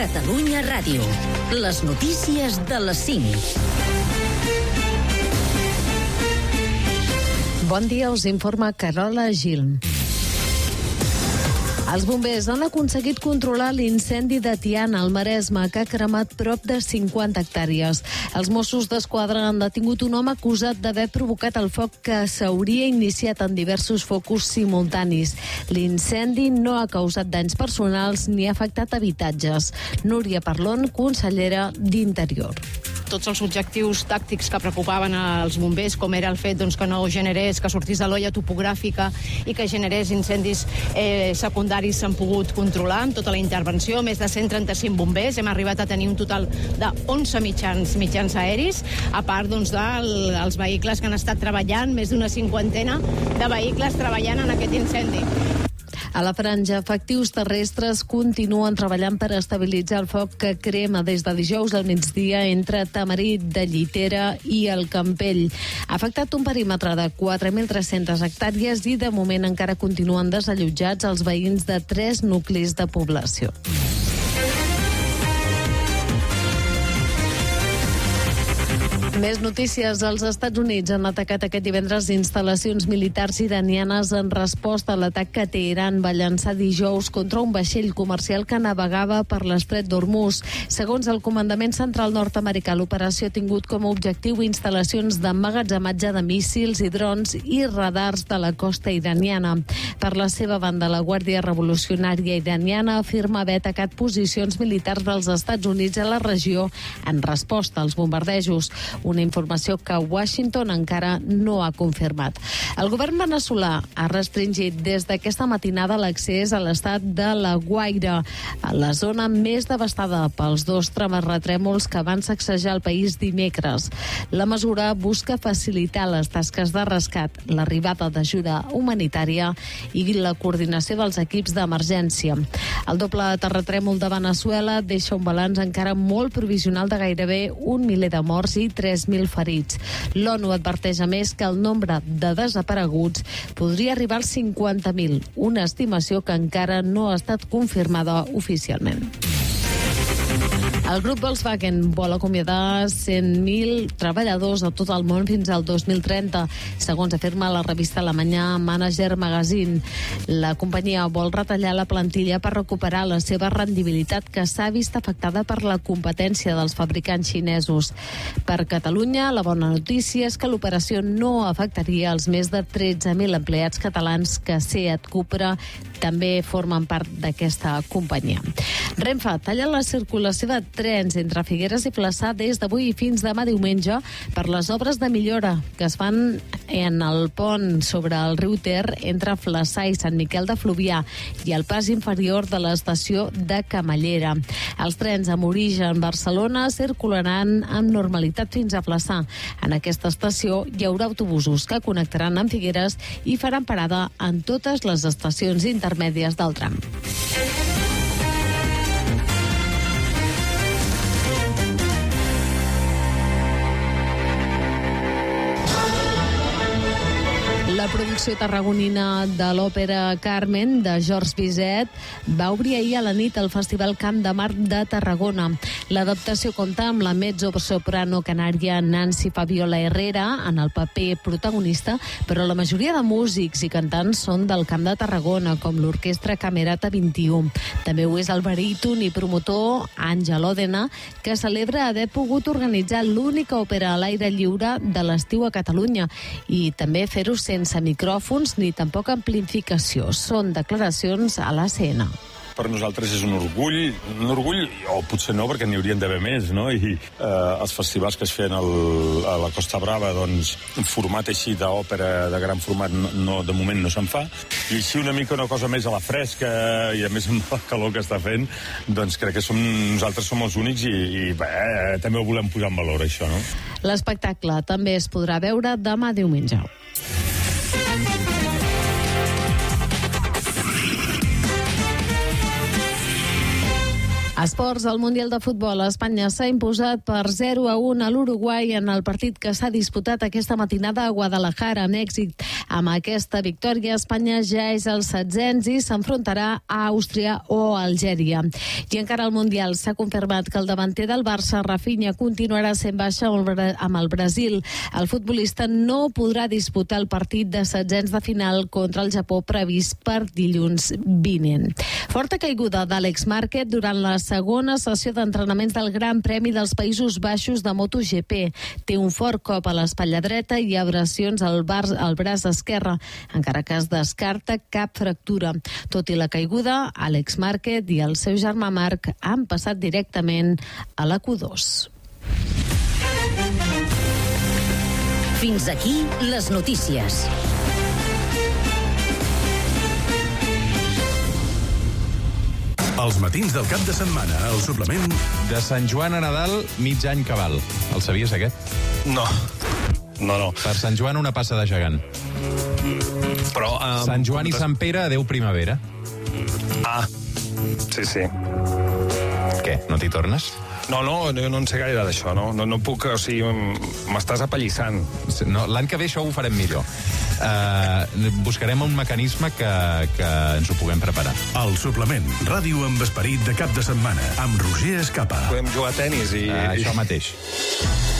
Catalunya Ràdio. Les notícies de les 5. Bon dia, us informa Carola Gil. Els bombers han aconseguit controlar l'incendi de Tiana, al Maresme, que ha cremat prop de 50 hectàrees. Els Mossos d'Esquadra han detingut un home acusat d'haver provocat el foc que s'hauria iniciat en diversos focus simultanis. L'incendi no ha causat danys personals ni ha afectat habitatges. Núria Parlon, consellera d'Interior. Tots els objectius tàctics que preocupaven als bombers, com era el fet que no generés, que sortís de l'olla topogràfica i que generés incendis secundaris, s'han pogut controlar amb tota la intervenció. Més de 135 bombers. Hem arribat a tenir un total de 11 mitjans aeris, a part dels vehicles que han estat treballant, més d'una cinquantena de vehicles treballant en aquest incendi. A la Franja, efectius terrestres continuen treballant per estabilitzar el foc que crema des de dijous al migdia entre Tamarit de Llitera i el Campell. Ha afectat un perímetre de 4.300 hectàrees i de moment encara continuen desallotjats els veïns de 3 nuclis de població. Més notícies. Els Estats Units han atacat aquest divendres instal·lacions militars iranianes en resposta a l'atac que Teheran va llançar dijous contra un vaixell comercial que navegava per l'estret d'Hormuz. Segons el comandament central nord-americà, l'operació ha tingut com a objectiu instal·lacions d'emmagatzematge de míssils i drons i radars de la costa iraniana. Per la seva banda, la Guàrdia Revolucionària iraniana afirma haver atacat posicions militars dels Estats Units a la regió en resposta als bombardejos. Una informació que Washington encara no ha confirmat. El govern veneçolà ha restringit des d'aquesta matinada l'accés a l'estat de La Guaira, a la zona més devastada pels 2 terratrèmols que van sacsejar el país dimecres. La mesura busca facilitar les tasques de rescat, l'arribada d'ajuda humanitària i la coordinació dels equips d'emergència. El doble terratrèmol de Veneçuela deixa un balanç encara molt provisional de gairebé 1 miler de morts i 3.000 ferits. L'ONU adverteix a més que el nombre de desapareguts podria arribar als 50.000, una estimació que encara no ha estat confirmada oficialment. El grup Volkswagen vol acomiadar 100.000 treballadors a tot el món fins al 2030, segons afirma la revista alemanya Manager Magazine. La companyia vol retallar la plantilla per recuperar la seva rendibilitat, que s'ha vist afectada per la competència dels fabricants xinesos. Per Catalunya, la bona notícia és que l'operació no afectaria els més de 13.000 empleats catalans que Seat Cupra també formen part d'aquesta companyia. Renfe talla la circulació de trens entre Figueres i Flaçà des d'avui fins demà diumenge per les obres de millora que es fan en el pont sobre el riu Ter entre Flaçà i Sant Miquel de Fluvià i el pas inferior de l'estació de Camallera. Els trens amb origen Barcelona circularan amb normalitat fins a Flaçà. En aquesta estació hi haurà autobusos que connectaran amb Figueres i faran parada en totes les estacions intermèdies del tram. La producció tarragonina de l'òpera Carmen, de Georges Bizet, va obrir ahir a la nit al Festival Camp de Mar de Tarragona. L'adaptació compta amb la mezzo-soprano canària Nancy Fabiola Herrera en el paper protagonista, però la majoria de músics i cantants són del Camp de Tarragona, com l'Orquestra Camerata 21. També ho és el baríton i promotor Àngel Òdena, que celebra haver pogut organitzar l'única òpera a l'aire lliure de l'estiu a Catalunya i també fer-ho sense micròfons ni tampoc amplificació. Són declaracions a l'ACN. Per nosaltres és un orgull, o potser no, perquè n'hi haurien d'haver més, no? I els festivals que es feien a la Costa Brava, doncs, un format així d'òpera de gran format de moment no se'n fa. I així una mica una cosa més a la fresca, i a més amb la calor que està fent, doncs crec que nosaltres som els únics i també ho volem posar en valor, això, no? L'espectacle també es podrà veure demà diumenge. Esports, al Mundial de Futbol, Espanya s'ha imposat per 0-1 a l'Uruguai en el partit que s'ha disputat aquesta matinada a Guadalajara, amb èxit. Amb aquesta victòria, Espanya ja és el 7è i s'enfrontarà a Àustria o Algèria. I encara al Mundial s'ha confirmat que el davanter del Barça, Rafinha, continuarà sent baixa amb el Brasil. El futbolista no podrà disputar el partit de 7è de final contra el Japó previst per dilluns vinent. Forta caiguda d'Àlex Márquez durant la segona sessió d'entrenaments del Gran Premi dels Països Baixos de MotoGP. Té un fort cop a l'espatlla dreta i abrasions al braç esquerre, encara que es descarta cap fractura. Tot i la caiguda, Àlex Márquez i el seu germà Marc han passat directament a la Q2. Fins aquí les notícies. Els matins del cap de setmana, el suplement... De Sant Joan a Nadal, mig any cabal. El sabies, aquest? No. Per Sant Joan, una passa de gegant. Però... Sant Joan i Sant Pere, adeu primavera. Sí. Què, no t'hi tornes? No en sé gaire d'això, no puc, o sigui, m'estàs apallissant. No, l'any que ve això ho farem millor. Buscarem un mecanisme que ens ho puguem preparar. El suplement, ràdio amb esperit de cap de setmana, amb Roger Escapa. Podem jugar a tenis i... Això mateix.